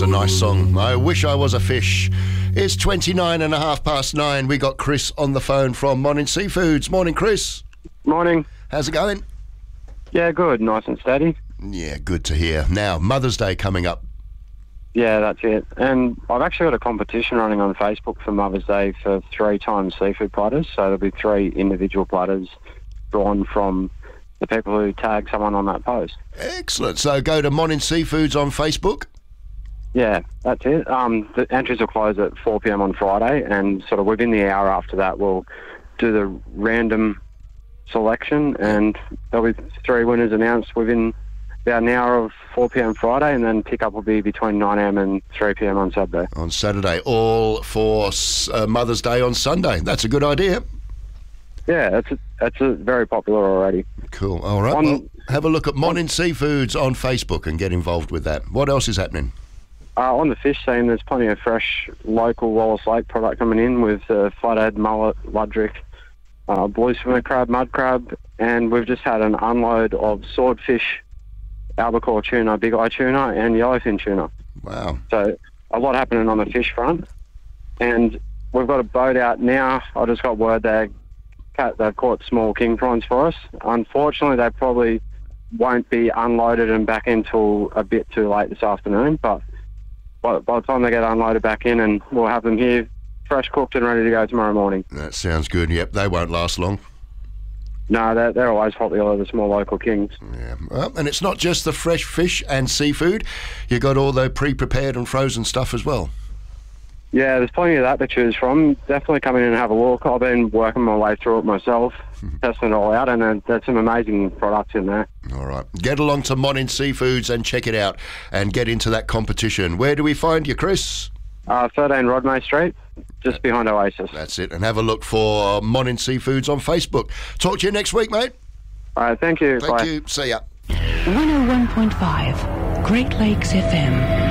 a nice song. I wish I was a fish. It's 9:29. We got Chris on the phone from Morning Seafoods. Morning, Chris. Morning. How's it going? Yeah, good. Nice and steady. Yeah, good to hear. Now, Mother's Day coming up. Yeah, that's it. And I've actually got a competition running on Facebook for Mother's Day for 3 times seafood platters. So there'll be 3 individual platters drawn from the people who tag someone on that post. Excellent. So go to Morning Seafoods on Facebook. Yeah, that's it. The entries will close at 4 p.m. on Friday, and sort of within the hour after that, we'll do the random selection, and there'll be 3 winners announced within about an hour of 4 p.m. Friday, and then pick-up will be between 9 a.m. and 3 p.m. on Saturday. On Saturday, all for Mother's Day on Sunday. That's a good idea. Yeah, that's a very popular already. Cool. All right. Well, have a look at Morning Seafoods on Facebook and get involved with that. What else is happening? On the fish scene, there's plenty of fresh local Wallace Lake product coming in with flathead, mullet, ludrick, blue swimmer crab, mud crab, and we've just had an unload of swordfish, albacore tuna, big eye tuna, and yellowfin tuna. Wow. So a lot happening on the fish front. And we've got a boat out now. I just got word they've caught small king prawns for us. Unfortunately, they probably won't be unloaded and back until a bit too late this afternoon, but by the time they get unloaded back in, and we'll have them here fresh cooked and ready to go tomorrow morning. That sounds good. Yep, they won't last long. No, they're always popular, the small local kings. Yeah, well, and it's not just the fresh fish and seafood. You got all the pre-prepared and frozen stuff as well. Yeah, there's plenty of that to choose from. Definitely come in and have a look. I've been working my way through it myself, testing it all out, and there's some amazing products in there. All right. Get along to Morning Seafoods and check it out and get into that competition. Where do we find you, Chris? 13 Rodmay Street, just behind Oasis. That's it. And have a look for Morning Seafoods on Facebook. Talk to you next week, mate. All right, thank you. Thank Bye. you. See ya. 101.5 Great Lakes FM.